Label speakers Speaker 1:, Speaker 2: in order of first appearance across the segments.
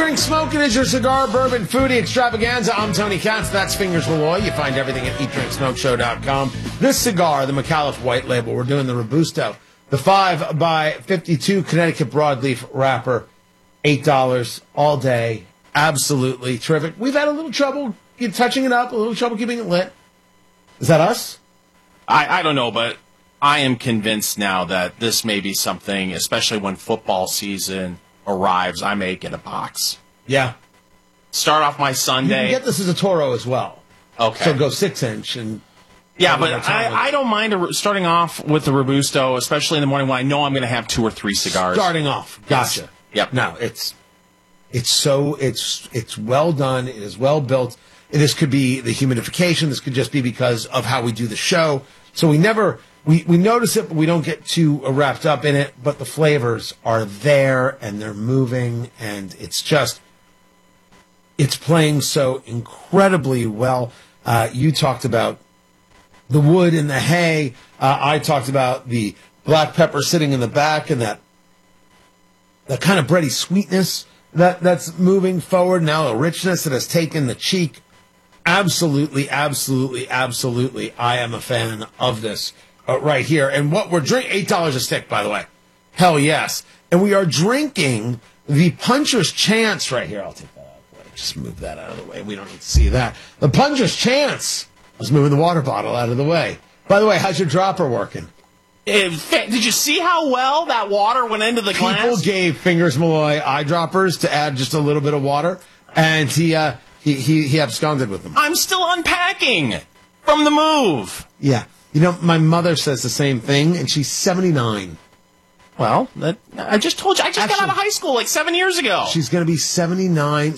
Speaker 1: Drink, Smoke. It is your cigar, bourbon, foodie extravaganza. I'm Tony Katz. That's Fingers Malloy. You find everything at eatdrinksmokeshow.com. This cigar, the McAuliffe White Label. We're doing the Robusto. The 5x52 Connecticut broadleaf wrapper. $8 all day. Absolutely terrific. We've had a little trouble touching it up, a little trouble keeping it lit. Is that us?
Speaker 2: I don't know, but I am convinced now that this may be something, especially when football season arrives, I may get a box.
Speaker 1: Yeah.
Speaker 2: Start off my Sunday.
Speaker 1: You can get this as a Toro as well.
Speaker 2: Okay.
Speaker 1: So go 6-inch and...
Speaker 2: Yeah, but I don't mind starting off with the Robusto, especially in the morning when I know I'm going to have 2 or 3 cigars.
Speaker 1: Starting off. Gotcha.
Speaker 2: Yep.
Speaker 1: No, it's well done. It is well built. This could be the humidification. This could just be because of how we do the show. So we notice it, but we don't get too wrapped up in it. But the flavors are there, and they're moving, and it's playing so incredibly well. You talked about the wood and the hay. I talked about the black pepper sitting in the back and that kind of bready sweetness that's moving forward. Now a richness that has taken the cheek. Absolutely, absolutely, absolutely. I am a fan of this right here. And what we're drinking, $8 a stick, by the way. Hell yes. And we are drinking the Puncher's Chance right here. I'll take that out of the way. Just move that out of the way. We don't need to see that. The Puncher's Chance. I was moving the water bottle out of the way. By the way, how's your dropper working?
Speaker 2: Did you see how well that water went into the glass?
Speaker 1: People gave Fingers Malloy eyedroppers to add just a little bit of water, and he absconded with them.
Speaker 2: I'm still unpacking from the move.
Speaker 1: Yeah. You know, my mother says the same thing, and she's 79.
Speaker 2: Well, I just told you. I just got out of high school like 7 years ago.
Speaker 1: She's going to be 79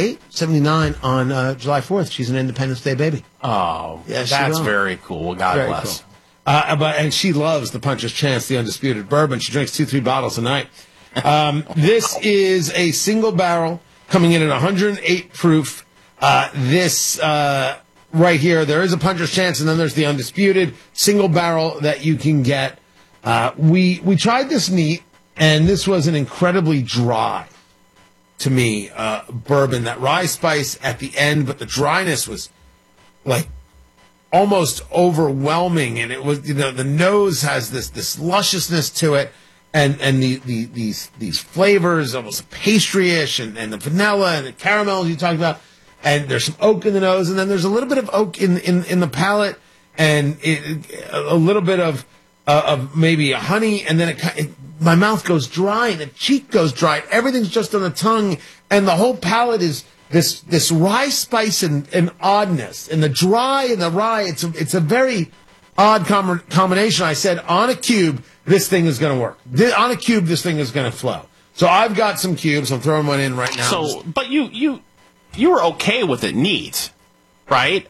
Speaker 1: on July 4th. She's an Independence Day baby.
Speaker 2: Oh, yeah, that's very cool. Well, God bless.
Speaker 1: Cool. And she loves the Puncher's Chance, the undisputed bourbon. She drinks 2-3 bottles a night. This is a single barrel coming in at 108 proof. This right here, there is a Puncher's Chance, and then there's the undisputed single barrel that you can get. We tried this neat, and this was an incredibly dry, to me, bourbon. That rye spice at the end, but the dryness was like almost overwhelming, and it was, the nose has this lusciousness to it, and these flavors, almost pastry-ish, and the vanilla and the caramel you talked about, and there's some oak in the nose, and then there's a little bit of oak in the palate, and a little bit of maybe a honey, and then my mouth goes dry, and the cheek goes dry, everything's just on the tongue, and the whole palate is this rye spice and oddness, and the dry and the rye. It's a very odd combination. I said on a cube, this thing is going to work. On a cube, this thing is going to flow. So I've got some cubes. I'm throwing one in right now.
Speaker 2: So, but you were okay with it neat, right?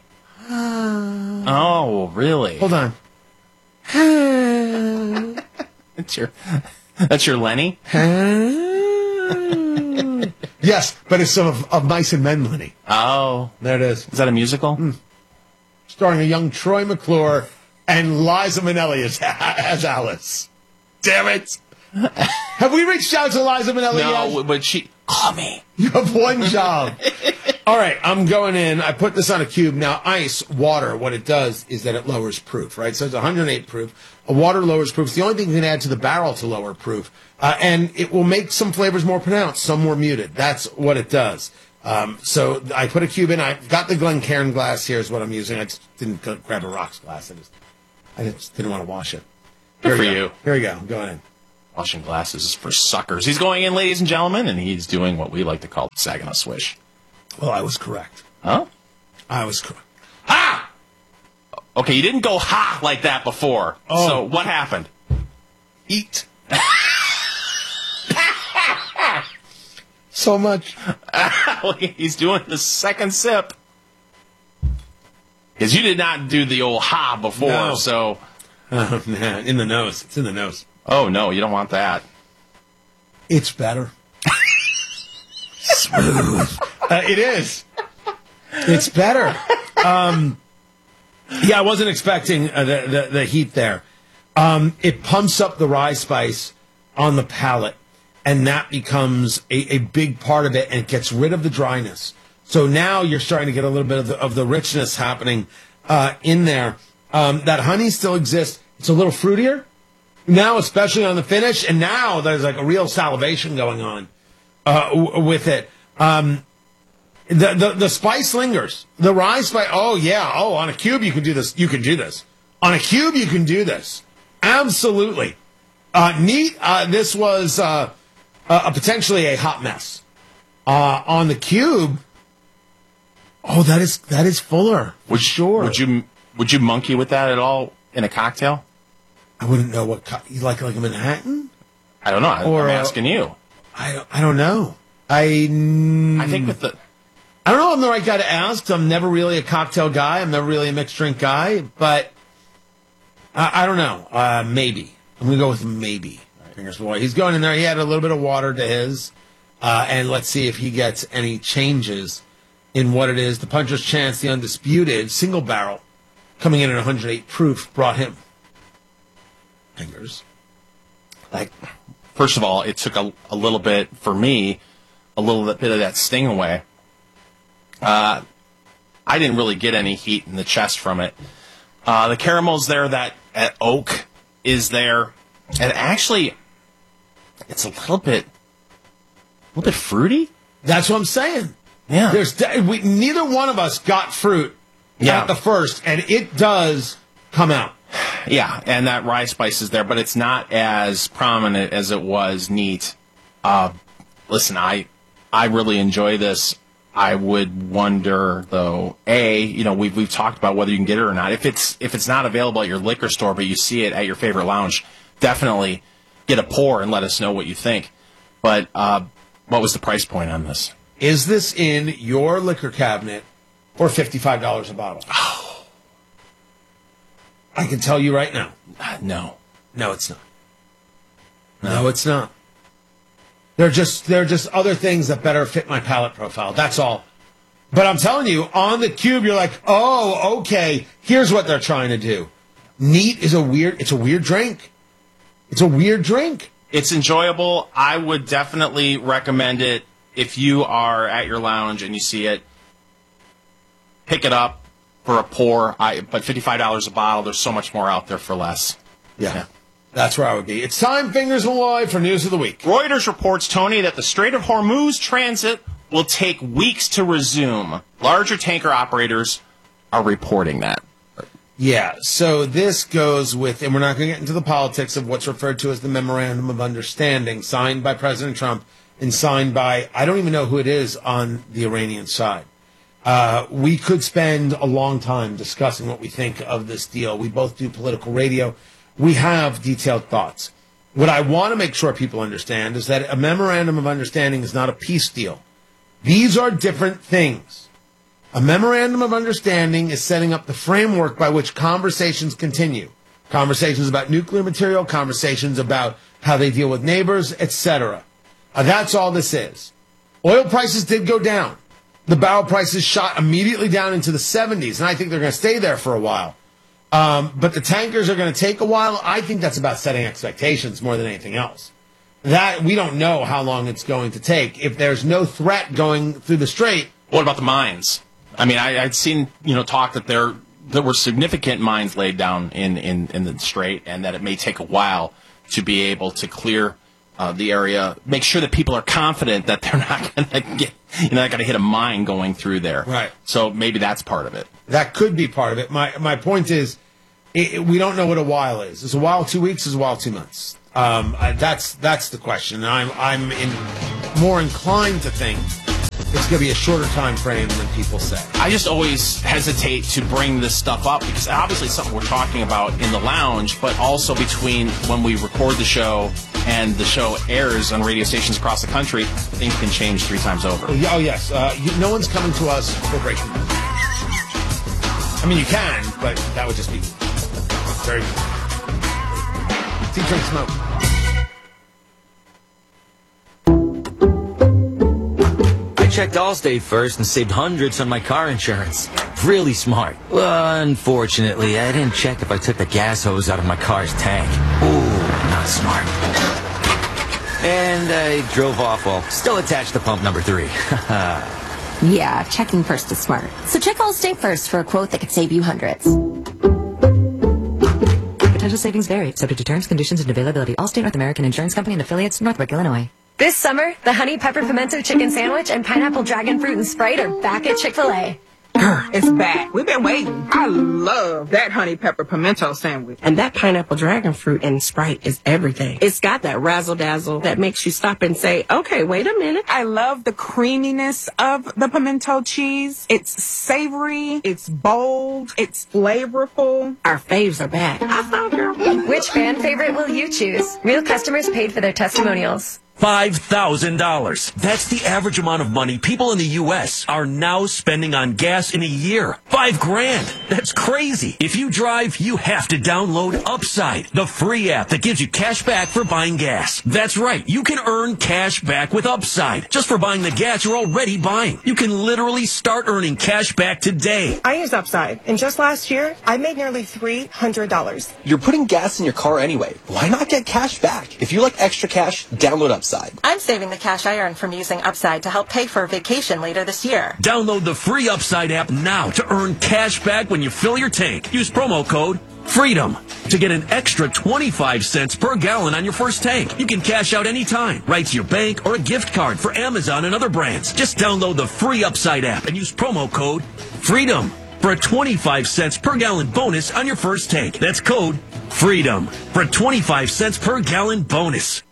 Speaker 2: Oh, really?
Speaker 1: Hold on.
Speaker 2: That's your Lenny?
Speaker 1: Yes, but it's of Mice and Men, Lenny.
Speaker 2: Oh.
Speaker 1: There it is.
Speaker 2: Is that a musical?
Speaker 1: Starring a young Troy McClure and Liza Minnelli as Alice. Damn it. Have we reached out to Liza Minnelli yet?
Speaker 2: No, but she... Call me.
Speaker 1: You have one job. All right, I'm going in. I put this on a cube. Now, ice, water, what it does is that it lowers proof, right? So it's 108 proof. Water lowers proof. It's the only thing you can add to the barrel to lower proof. And it will make some flavors more pronounced, some more muted. That's what it does. So I put a cube in. I've got the Glencairn glass here is what I'm using. I just didn't grab a rocks glass. I just didn't want to wash it.
Speaker 2: Good for you.
Speaker 1: Here we go. I'm going in.
Speaker 2: Washing glasses is for suckers. He's going in, ladies and gentlemen, and he's doing what we like to call the Saginaw Swish.
Speaker 1: Well, I was correct.
Speaker 2: Huh?
Speaker 1: I was correct.
Speaker 2: Ha! Okay, you didn't go ha like that before.
Speaker 1: Oh.
Speaker 2: So what happened?
Speaker 1: Eat. So much.
Speaker 2: He's doing the second sip. Because you did not do the old ha before,
Speaker 1: no.
Speaker 2: So...
Speaker 1: in the nose. It's in the nose.
Speaker 2: Oh, no, you don't want that.
Speaker 1: It's better. Smooth. It is. It's better. Yeah, I wasn't expecting the heat there. It pumps up the rye spice on the palate. and that becomes a big part of it, and it gets rid of the dryness. So now you're starting to get a little bit of the richness happening in there. That honey still exists. It's a little fruitier now, especially on the finish, and now there's like a real salivation going on with it. The spice lingers. The rye spice. Oh, yeah. Oh, on a cube, you can do this. You can do this. On a cube, you can do this. Absolutely. Neat. This was potentially a hot mess. On the cube, oh, that is fuller. Sure.
Speaker 2: Would you monkey with that at all in a cocktail?
Speaker 1: I wouldn't know what like a Manhattan.
Speaker 2: I don't know. I'm asking you.
Speaker 1: I don't know. I
Speaker 2: think with the.
Speaker 1: I don't know if I'm the right guy to ask. I'm never really a cocktail guy. I'm never really a mixed drink guy. But I don't know. Maybe. I'm going to go with maybe. Fingers for He's going in there. He had a little bit of water to his. And let's see if he gets any changes in what it is. The Puncher's Chance, the undisputed single barrel, coming in at 108 proof, brought him. Fingers.
Speaker 2: Like, first of all, it took a little bit, for me, a little bit of that sting away. I didn't really get any heat in the chest from it. The caramel's there, that oak is there. And actually, it's a little bit fruity.
Speaker 1: That's what I'm saying.
Speaker 2: Yeah.
Speaker 1: Neither one of us got fruit at the first, and it does come out.
Speaker 2: Yeah, and that rye spice is there, but it's not as prominent as it was. Neat. Listen, I really enjoy this. I would wonder, though, we've talked about whether you can get it or not. If it's not available at your liquor store, but you see it at your favorite lounge, definitely get a pour and let us know what you think. But what was the price point on this?
Speaker 1: Is this in your liquor cabinet for $55 a bottle?
Speaker 2: Oh.
Speaker 1: I can tell you right now.
Speaker 2: No.
Speaker 1: No, it's not. No, it's not. They're just other things that better fit my palate profile. That's all. But I'm telling you, on the cube, you're like, oh, okay, here's what they're trying to do. Neat is a weird drink. It's a weird drink.
Speaker 2: It's enjoyable. I would definitely recommend it if you are at your lounge and you see it. Pick it up for a pour. But $55 a bottle, there's so much more out there for less.
Speaker 1: Yeah. That's where I would be. It's time, Fingers Malloy, for News of the Week.
Speaker 2: Reuters reports, Tony, that the Strait of Hormuz transit will take weeks to resume. Larger tanker operators are reporting that.
Speaker 1: Yeah, so this goes with, and we're not going to get into the politics of what's referred to as the Memorandum of Understanding, signed by President Trump and signed by, I don't even know who it is on the Iranian side. We could spend a long time discussing what we think of this deal. We both do political radio. We have detailed thoughts. What I want to make sure people understand is that a memorandum of understanding is not a peace deal. These are different things. A memorandum of understanding is setting up the framework by which conversations continue. Conversations about nuclear material, conversations about how they deal with neighbors, etc. That's all this is. Oil prices did go down. The barrel prices shot immediately down into the 70s, and I think they're going to stay there for a while. But the tankers are going to take a while. I think that's about setting expectations more than anything else. That we don't know how long it's going to take. If there's no threat going through the strait.
Speaker 2: What about the mines? I mean, I'd seen talk that there were significant mines laid down in the strait, and that it may take a while to be able to clear the area. Make sure that people are confident that they're not going to get not going to hit a mine going through there.
Speaker 1: Right.
Speaker 2: So maybe that's part of it.
Speaker 1: That could be part of it. My point is, we don't know what a while is. Is a while 2 weeks? Is a while 2 months? That's the question. I'm more inclined to think it's going to be a shorter time frame than people say.
Speaker 2: I just always hesitate to bring this stuff up because obviously it's something we're talking about in the lounge, but also between when we record the show and the show airs on radio stations across the country, things can change 3 times over.
Speaker 1: Oh, yes. No one's coming to us for breaking news. I mean, you can, but that would just be very good. See, drink, smoke.
Speaker 3: I checked Allstate first and saved hundreds on my car insurance. Really smart. Well, unfortunately, I didn't check if I took the gas hose out of my car's tank. Ooh, not smart. And I drove off while still attached to pump number 3.
Speaker 4: Yeah, checking first is smart. So check Allstate first for a quote that could save you hundreds.
Speaker 5: Potential savings vary, subject to terms, conditions, and availability. Allstate North American Insurance Company and affiliates, Northbrook, Illinois.
Speaker 6: This summer, the Honey Pepper Pimento Chicken Sandwich and Pineapple Dragon Fruit and Sprite are back at Chick-fil-A.
Speaker 7: It's back. We've been waiting. I love that honey pepper pimento sandwich.
Speaker 8: And that pineapple dragon fruit and Sprite is everything. It's got that razzle-dazzle that makes you stop and say, okay, wait a minute.
Speaker 7: I love the creaminess of the pimento cheese. It's savory. It's bold. It's flavorful.
Speaker 8: Our faves are back. I found her.
Speaker 6: Which fan favorite will you choose? Real customers paid for their testimonials.
Speaker 9: $5,000. That's the average amount of money people in the U.S. are now spending on gas in a year. $5,000. That's crazy. If you drive, you have to download Upside, the free app that gives you cash back for buying gas. That's right. You can earn cash back with Upside just for buying the gas you're already buying. You can literally start earning cash back today.
Speaker 10: I use Upside, and just last year, I made nearly $300.
Speaker 11: You're putting gas in your car anyway. Why not get cash back? If you like extra cash, download Upside.
Speaker 12: I'm saving the cash I earn from using Upside to help pay for a vacation later this year.
Speaker 9: Download the free Upside app now to earn cash back when you fill your tank. Use promo code FREEDOM to get an extra 25 cents per gallon on your first tank. You can cash out anytime, right to your bank or a gift card for Amazon and other brands. Just download the free Upside app and use promo code FREEDOM for a 25 cents per gallon bonus on your first tank. That's code FREEDOM for a 25 cents per gallon bonus.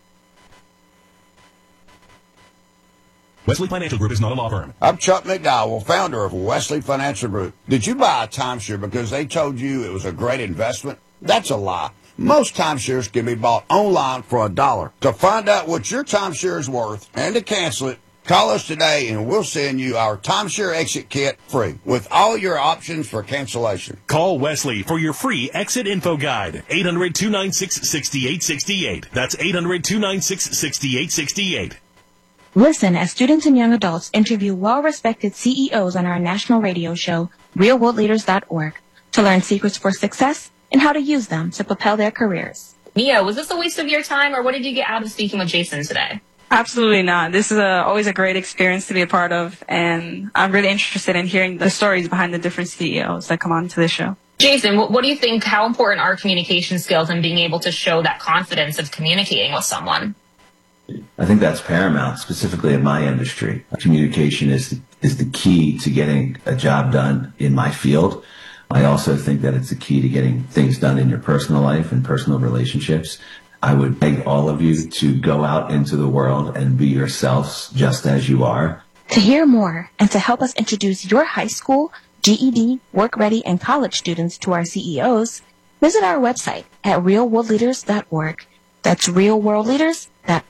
Speaker 13: Wesley Financial Group is not a law firm.
Speaker 14: I'm Chuck McDowell, founder of Wesley Financial Group. Did you buy a timeshare because they told you it was a great investment? That's a lie. Most timeshares can be bought online for $1. To find out what your timeshare is worth and to cancel it, call us today and we'll send you our timeshare exit kit free with all your options for cancellation.
Speaker 13: Call Wesley for your free exit info guide. 800-296-6868. That's 800-296-6868.
Speaker 15: Listen as students and young adults interview well-respected CEOs on our national radio show, RealWorldLeaders.org, to learn secrets for success and how to use them to propel their careers.
Speaker 16: Mia, was this a waste of your time, or what did you get out of speaking with Jason today?
Speaker 17: Absolutely not. This is always a great experience to be a part of, and I'm really interested in hearing the stories behind the different CEOs that come on to this show.
Speaker 16: Jason, what do you think, how important are communication skills and being able to show that confidence of communicating with someone?
Speaker 18: I think that's paramount, specifically in my industry. Communication is the key to getting a job done in my field. I also think that it's the key to getting things done in your personal life and personal relationships. I would beg all of you to go out into the world and be yourselves just as you are.
Speaker 15: To hear more and to help us introduce your high school, GED, work-ready, and college students to our CEOs, visit our website at realworldleaders.org. That's realworldleaders.org.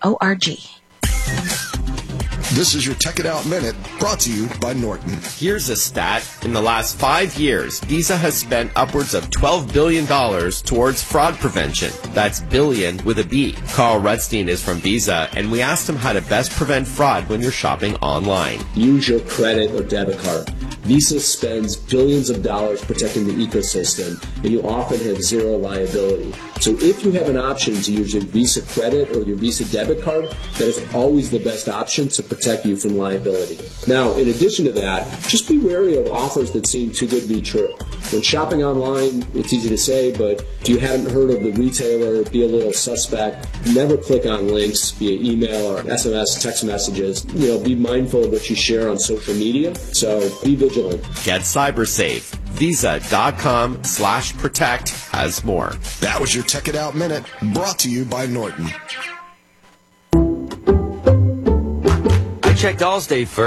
Speaker 19: This is your Tech It Out Minute, brought to you by Norton.
Speaker 20: Here's a stat. In the last 5 years, Visa has spent upwards of $12 billion towards fraud prevention. That's billion with a B. Carl Rudstein is from Visa, and we asked him how to best prevent fraud when you're shopping online.
Speaker 21: Use your credit or debit card. Visa spends billions of dollars protecting the ecosystem, and you often have zero liability. So if you have an option to use your Visa credit or your Visa debit card, that is always the best option to protect you from liability. Now, in addition to that, just be wary of offers that seem too good to be true. When shopping online, it's easy to say, but if you haven't heard of the retailer, be a little suspect. Never click on links via email or SMS, text messages. Be mindful of what you share on social media, so be vigilant.
Speaker 20: Get cyber safe. Visa.com/protect has more.
Speaker 19: That was your Tech It Out Minute, brought to you by Norton.
Speaker 3: I checked Allstate first.